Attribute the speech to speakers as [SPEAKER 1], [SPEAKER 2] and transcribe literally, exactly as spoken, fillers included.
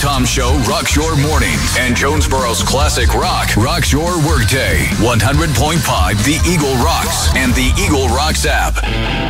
[SPEAKER 1] Tom Show rocks your mornings, and Jonesboro's classic rock rocks your workday. one hundred point five The Eagle Rocks and the Eagle Rocks app.